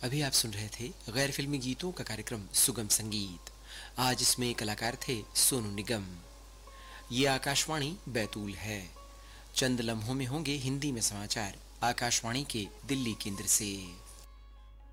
अभी आप सुन रहे थे गैर फिल्मी गीतों का कार्यक्रम सुगम संगीत। आज इसमें कलाकार थे सोनू निगम। ये आकाशवाणी बैतूल है। चंद लम्हों में होंगे हिंदी में समाचार आकाशवाणी के दिल्ली केंद्र से।